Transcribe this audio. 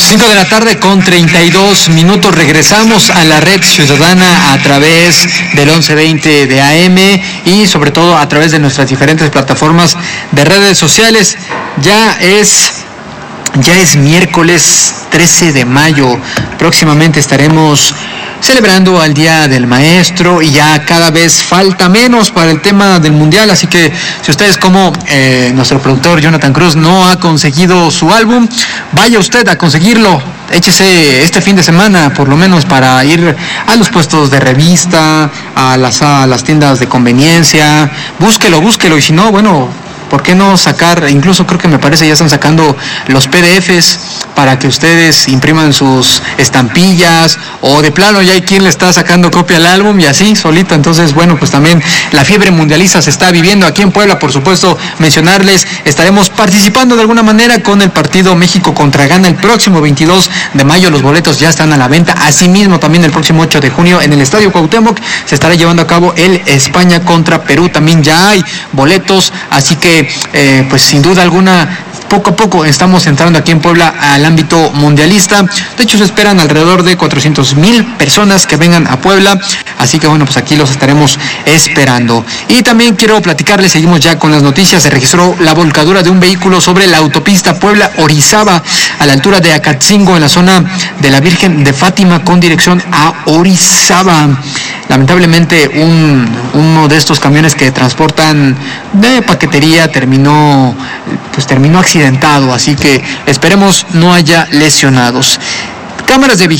5 de la tarde con 32 minutos. Regresamos a la red ciudadana a través del 1120 de AM y sobre todo a través de nuestras diferentes plataformas de redes sociales. Ya es miércoles 13 de mayo. Próximamente estaremos celebrando al Día del Maestro y ya cada vez falta menos para el tema del Mundial, así que si ustedes como nuestro productor Jonathan Cruz no ha conseguido su álbum, vaya usted a conseguirlo. Échese este fin de semana por lo menos para ir a los puestos de revista, a las tiendas de conveniencia, búsquelo y si no, bueno, ¿por qué no sacar? Incluso creo que me parece ya están sacando los PDFs para que ustedes impriman sus estampillas, o de plano ya hay quien le está sacando copia al álbum y así solito. Entonces, bueno, pues también la fiebre mundialista se está viviendo aquí en Puebla. Por supuesto, mencionarles, estaremos participando de alguna manera con el partido México contra Ghana el próximo 22 de mayo. Los boletos ya están a la venta. Asimismo, también el próximo 8 de junio en el Estadio Cuauhtémoc se estará llevando a cabo el España contra Perú. También ya hay boletos, así que pues sin duda alguna poco a poco estamos entrando aquí en Puebla al ámbito mundialista. De hecho, se esperan alrededor de 400,000 personas que vengan a Puebla, así que bueno, pues aquí los estaremos esperando. Y también quiero platicarles, seguimos ya con las noticias. Se registró la volcadura de un vehículo sobre la autopista Puebla-Orizaba a la altura de Acatzingo, en la zona de la Virgen de Fátima, con dirección a Orizaba. Lamentablemente uno de estos camiones que transportan de paquetería terminó accidentado, así que esperemos no haya lesionados. Cámaras de